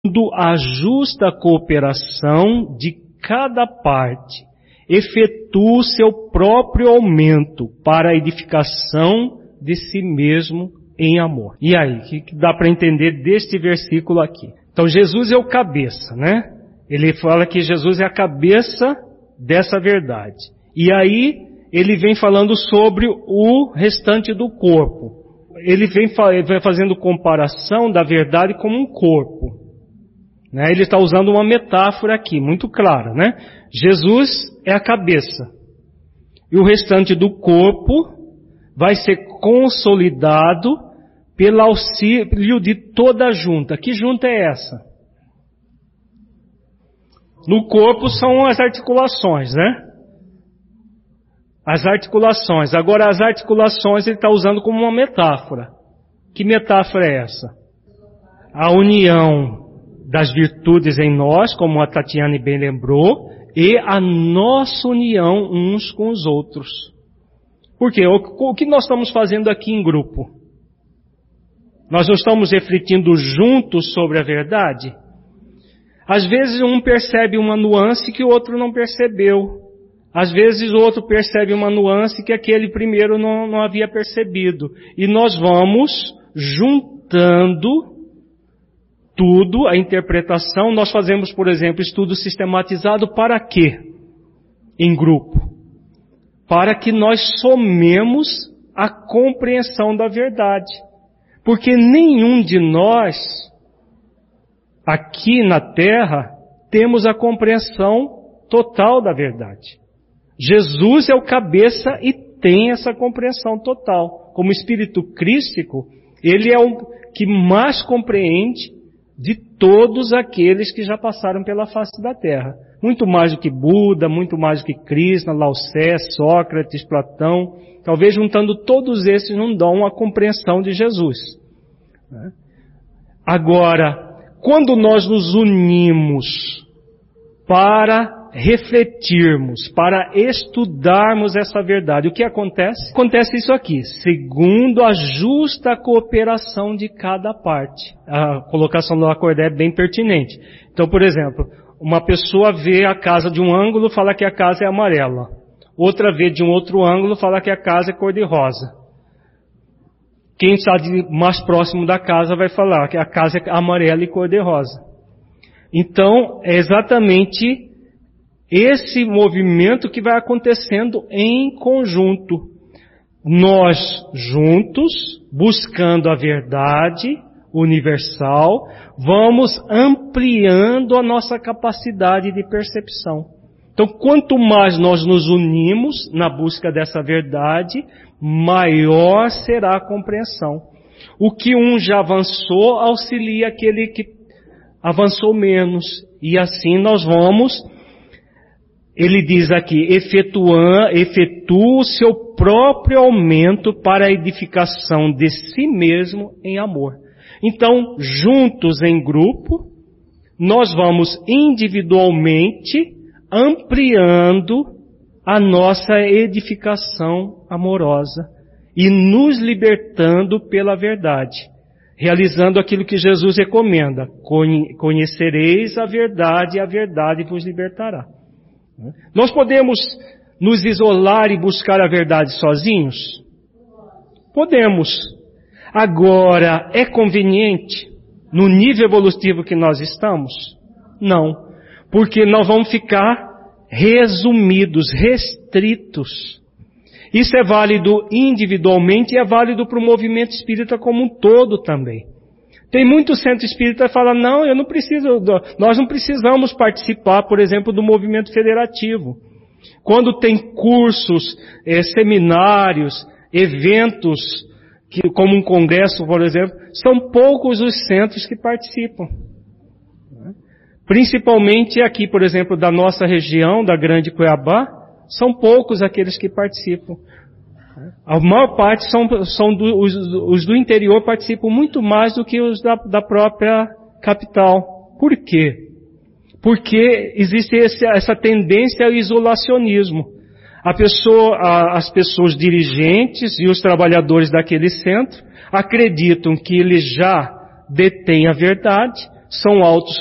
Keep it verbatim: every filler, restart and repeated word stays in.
a justa cooperação de cada parte, efetua o seu próprio aumento para a edificação de si mesmo em amor. E aí, o que dá para entender deste versículo aqui? Então, Jesus é o cabeça, né? Ele fala que Jesus é a cabeça dessa verdade. E aí, ele vem falando sobre o restante do corpo. Ele vem, ele vem fazendo comparação da verdade como um corpo. Né? Ele está usando uma metáfora aqui, muito clara, né? Jesus é a cabeça. E o restante do corpo vai ser consolidado pelo auxílio de toda a junta. Que junta é essa? No corpo são as articulações, né? As articulações. Agora, as articulações ele está usando como uma metáfora. Que metáfora é essa? A união das virtudes em nós, como a Tatiane bem lembrou, e a nossa união uns com os outros. Por quê? O, o que nós estamos fazendo aqui em grupo? Nós não estamos refletindo juntos sobre a verdade? Às vezes um percebe uma nuance que o outro não percebeu. Às vezes o outro percebe uma nuance que aquele primeiro não, não havia percebido. E nós vamos juntando tudo, a interpretação. Nós fazemos, por exemplo, estudo sistematizado para quê? Em grupo. Para que nós somemos a compreensão da verdade. Porque nenhum de nós, aqui na Terra, temos a compreensão total da verdade. Jesus é o cabeça e tem essa compreensão total. Como Espírito Crístico, ele é o que mais compreende de todos aqueles que já passaram pela face da Terra. Muito mais do que Buda, muito mais do que Krishna, Lao Tse, Sócrates, Platão. Talvez juntando todos esses não dão a compreensão de Jesus. Agora, quando nós nos unimos para refletirmos, para estudarmos essa verdade, o que acontece? Acontece isso aqui, segundo a justa cooperação de cada parte. A colocação do Lacordaire é bem pertinente. Então, por exemplo, uma pessoa vê a casa de um ângulo e fala que a casa é amarela. Outra vê de um outro ângulo e fala que a casa é cor-de-rosa. Quem está mais próximo da casa vai falar que a casa é amarela e cor-de-rosa. Então, é exatamente esse movimento que vai acontecendo em conjunto. Nós juntos, buscando a verdade universal, vamos ampliando a nossa capacidade de percepção. Então, quanto mais nós nos unimos na busca dessa verdade, maior será a compreensão. O que um já avançou auxilia aquele que avançou menos. E assim nós vamos, ele diz aqui, efetua, efetua o seu próprio aumento para a edificação de si mesmo em amor. Então, juntos em grupo, nós vamos individualmente ampliando a nossa edificação amorosa e nos libertando pela verdade, realizando aquilo que Jesus recomenda: conhecereis a verdade e a verdade vos libertará. Nós podemos nos isolar e buscar a verdade sozinhos? Podemos. Agora, é conveniente no nível evolutivo que nós estamos? Não. Porque nós vamos ficar resumidos, restritos. Isso é válido individualmente e é válido para o movimento espírita como um todo também. Tem muito centro espírita que fala, não, eu não preciso, nós não precisamos participar, por exemplo, do movimento federativo. Quando tem cursos, eh, seminários, eventos, que, como um congresso, por exemplo, são poucos os centros que participam. Principalmente aqui, por exemplo, da nossa região, da Grande Cuiabá, são poucos aqueles que participam. A maior parte são, são do, os, os do interior participam muito mais do que os da, da própria capital. Por quê? Porque existe esse, essa tendência ao isolacionismo. A pessoa, a, as pessoas dirigentes e os trabalhadores daquele centro acreditam que eles já detêm a verdade, são